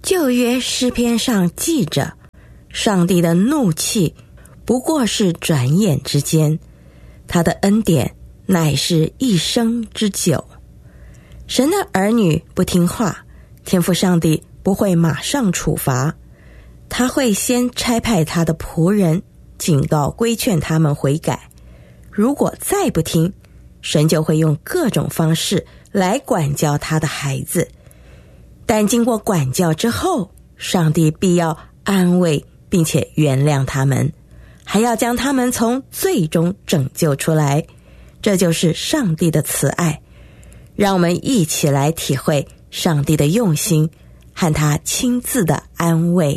旧约诗篇上记着，上帝的怒气不过是转眼之间，他的恩典乃是一生之久。神的儿女不听话，天父上帝不会马上处罚，他会先差派他的仆人警告规劝他们悔改，如果再不听，神就会用各种方式来管教他的孩子。但经过管教之后，上帝必要安慰并且原谅他们，还要将他们从罪中拯救出来，这就是上帝的慈爱。让我们一起来体会上帝的用心和他亲自的安慰。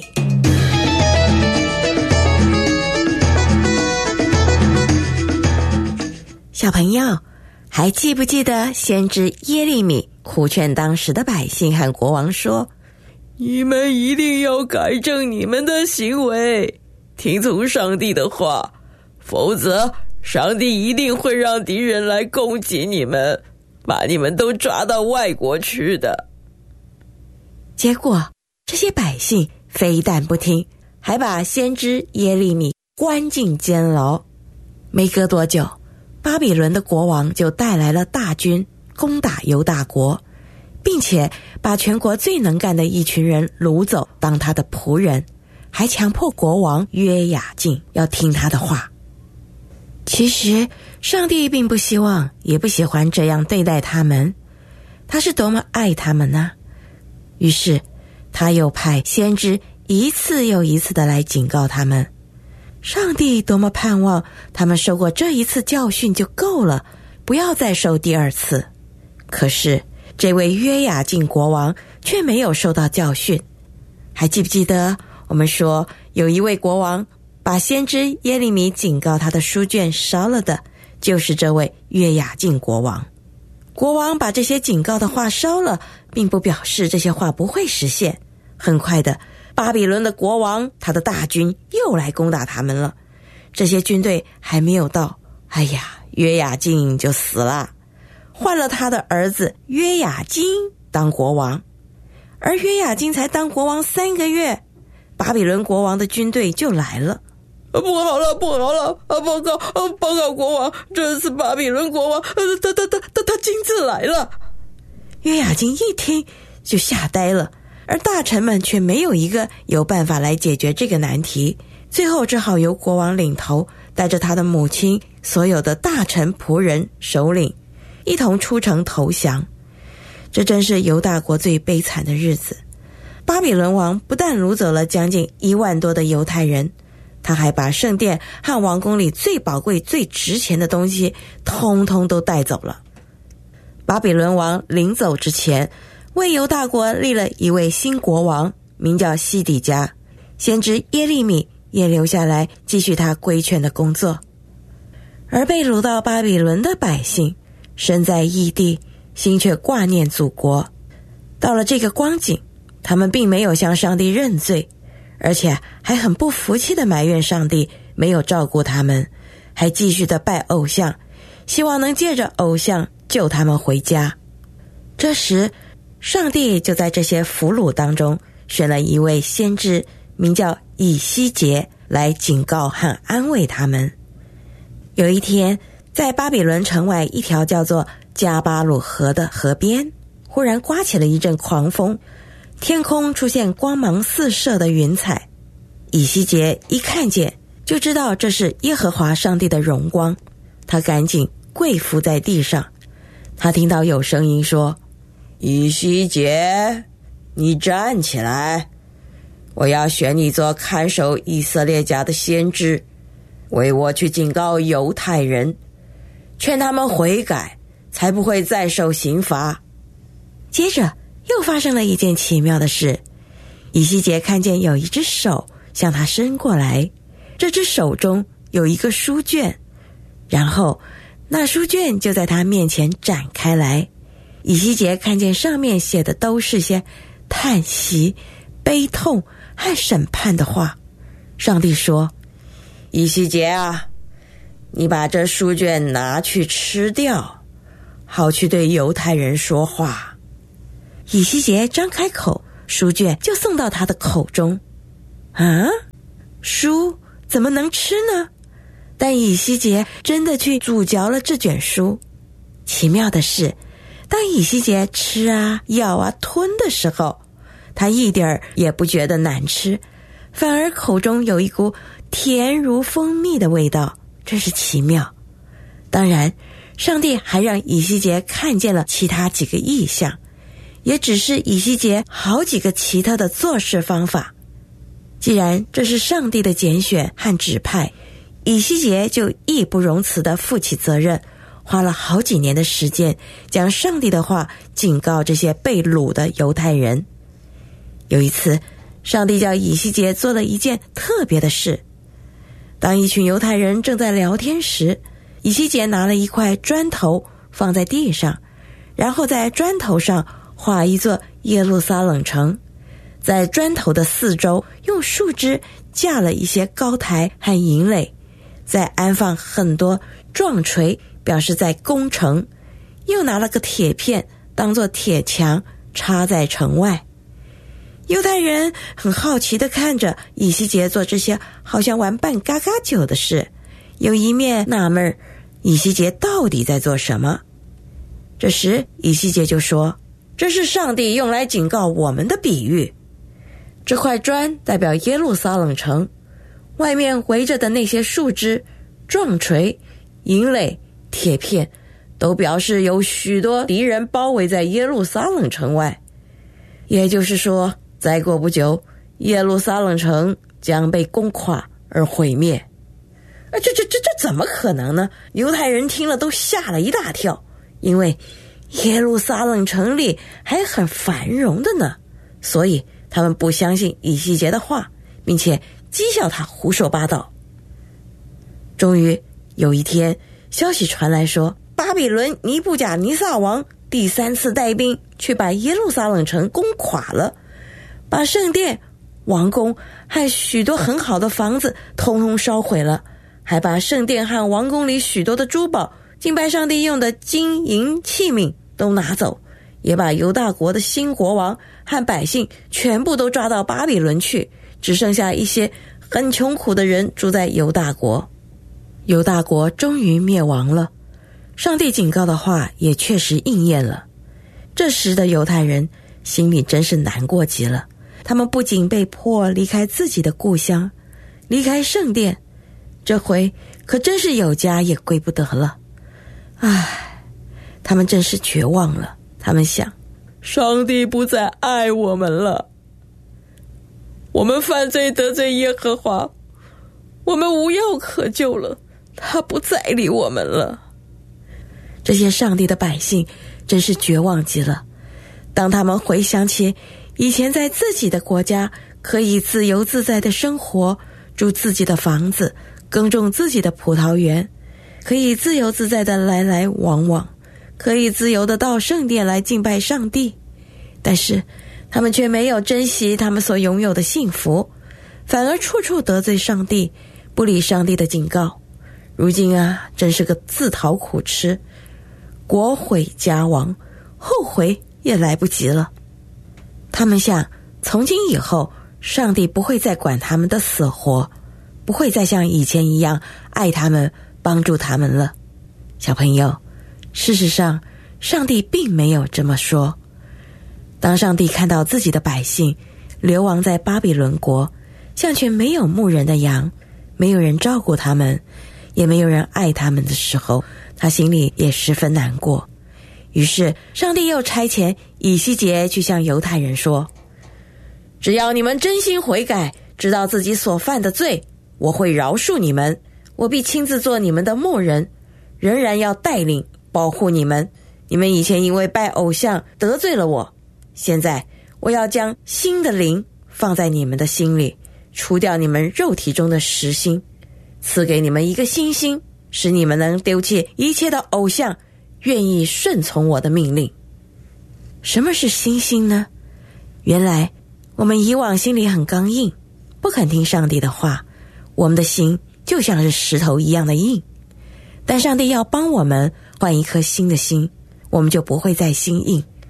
小朋友，还记不记得先知耶利米苦劝当时的百姓和国王说， 你们一定要改正你们的行为，听从上帝的话，否则上帝一定会让敌人来攻击你们，把你们都抓到外国去的。 结果这些百姓非但不听，还把先知耶利米关进监牢。没隔多久，巴比伦的国王就带来了大军攻打犹大国，并且把全国最能干的一群人掳走当他的仆人，还强迫国王约雅敬要听他的话。其实上帝并不希望也不喜欢这样对待他们，他是多么爱他们呢？于是他又派先知一次又一次的来警告他们。上帝多么盼望他们受过这一次教训就够了，不要再受第二次。可是这位约雅敬国王却没有受到教训。还记不记得我们说有一位国王把先知耶利米警告他的书卷烧了的，就是这位约雅敬国王。国王把这些警告的话烧了，并不表示这些话不会实现。很快的，巴比伦的国王他的大军又来攻打他们了。这些军队还没有到，约雅敬就死了，换了他的儿子约雅斤当国王。而约雅斤才当国王3个月，巴比伦国王的军队就来了。 不好了，报告国王，这次巴比伦国王他亲自来了。 约雅斤一听就吓呆了，而大臣们却没有一个有办法来解决这个难题，最后只好由国王领头，带着他的母亲、所有的大臣、仆人、首领一同出城投降。这真是犹大国最悲惨的日子。巴比伦王不但掳走了将近1万多的犹太人，他还把圣殿和王宫里最宝贵最值钱的东西通通都带走了。巴比伦王临走之前，为犹大国立了一位新国王，名叫西底家。先知耶利米也留下来继续他规劝的工作。而被掳到巴比伦的百姓身在异地，心却挂念祖国。到了这个光景，他们并没有向上帝认罪，而且还很不服气地埋怨上帝没有照顾他们，还继续地拜偶像，希望能借着偶像救他们回家。这时上帝就在这些俘虏当中选了一位先知，名叫以西结，来警告和安慰他们。有一天，在巴比伦城外一条叫做加巴鲁河的河边，忽然刮起了一阵狂风，天空出现光芒四射的云彩。以西结一看见就知道这是耶和华上帝的荣光，他赶紧跪伏在地上。他听到有声音说， 以西结，你站起来，我要选你做看守以色列家的先知，为我去警告犹太人，劝他们悔改，才不会再受刑罚。 接着又发生了一件奇妙的事，以西结看见有一只手向他伸过来，这只手中有一个书卷，然后那书卷就在他面前展开来。以西结看见上面写的都是些叹息、悲痛和审判的话。上帝说， 以西结啊，你把这书卷拿去吃掉，好去对犹太人说话。 以西结张开口书卷就送到他的口中。啊，书怎么能吃呢？但以西结真的去咀嚼了这卷书。奇妙的是，当以西结吃啊、咬啊、吞的时候，他一点儿也不觉得难吃，反而口中有一股甜如蜂蜜的味道，真是奇妙。当然，上帝还让以西结看见了其他几个异象，也指示以西结好几个奇特的做事方法。既然这是上帝的拣选和指派，以西结就义不容辞地负起责任，花了好几年的时间，将上帝的话警告这些被掳的犹太人。有一次，上帝叫以西结做了一件特别的事。当一群犹太人正在聊天时，以西结拿了一块砖头放在地上，然后在砖头上画一座耶路撒冷城，在砖头的四周用树枝架了一些高台和营垒，再安放很多撞锤，表示在攻城，又拿了个铁片当作铁墙插在城外。犹太人很好奇地看着以西结做这些好像玩扮嘎嘎酒的事，有一面纳闷以西结到底在做什么。这时以西结就说，这是上帝用来警告我们的比喻。这块砖代表耶路撒冷城，外面围着的那些树枝、撞锤、营垒、铁片，都表示有许多敌人包围在耶路撒冷城外。也就是说，再过不久，耶路撒冷城将被攻垮而毁灭。这怎么可能呢？犹太人听了都吓了一大跳，因为耶路撒冷城里还很繁荣的呢，所以他们不相信以西结的话，并且讥笑他胡说八道。终于有一天，消息传来说，巴比伦尼布甲尼撒王第3次带兵去把耶路撒冷城攻垮了，把圣殿、王宫和许多很好的房子通通烧毁了，还把圣殿和王宫里许多的珠宝、敬拜上帝用的金银器皿都拿走，也把犹大国的新国王和百姓全部都抓到巴比伦去，只剩下一些很穷苦的人住在犹大国。犹大国终于灭亡了，上帝警告的话也确实应验了。这时的犹太人心里真是难过极了，他们不仅被迫离开自己的故乡，离开圣殿，这回可真是有家也归不得了。唉，他们真是绝望了。他们想，上帝不再爱我们了，我们犯罪得罪耶和华，我们无药可救了，他不再理我们了。这些上帝的百姓真是绝望极了。当他们回想起以前在自己的国家可以自由自在的生活，住自己的房子，耕种自己的葡萄园，可以自由自在的来来往往，可以自由的到圣殿来敬拜上帝，但是他们却没有珍惜他们所拥有的幸福，反而处处得罪上帝，不理上帝的警告。如今啊，真是个自讨苦吃，国毁家亡，后悔也来不及了。他们想，从今以后，上帝不会再管他们的死活，不会再像以前一样爱他们、帮助他们了。小朋友，事实上，上帝并没有这么说。当上帝看到自己的百姓流亡在巴比伦国，像群没有牧人的羊，没有人照顾他们，也没有人爱他们的时候，他心里也十分难过。于是上帝又差遣以西结去向犹太人说，只要你们真心悔改，知道自己所犯的罪，我会饶恕你们，我必亲自做你们的牧人，仍然要带领保护你们。你们以前因为拜偶像得罪了我，现在我要将新的灵放在你们的心里，除掉你们肉体中的实心，赐给你们一个新心，使你们能丢弃一切的偶像，愿意顺从我的命令。什么是新心呢？原来我们以往心里很刚硬，不肯听上帝的话，我们的心就像是石头一样的硬。但上帝要帮我们换一颗新的心，我们就不会再心硬。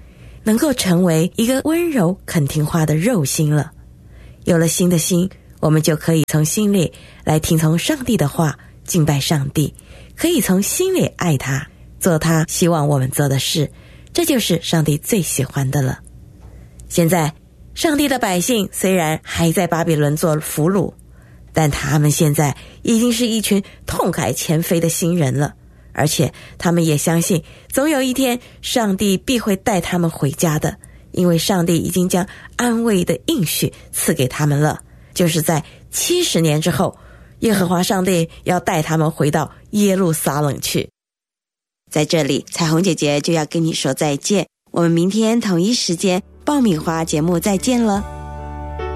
能够成为一个温柔肯听话的肉心了。有了新的心，我们就可以从心里来听从上帝的话，敬拜上帝，可以从心里爱他，做他希望我们做的事，这就是上帝最喜欢的了。现在上帝的百姓虽然还在巴比伦做俘虏，但他们现在已经是一群痛改前非的新人了，而且他们也相信总有一天上帝必会带他们回家的，因为上帝已经将安慰的应许赐给他们了，就是在70年之后，耶和华上帝要带他们回到耶路撒冷去。在这里，彩虹姐姐就要跟你说再见，我们明天同一时间爆米花节目再见了。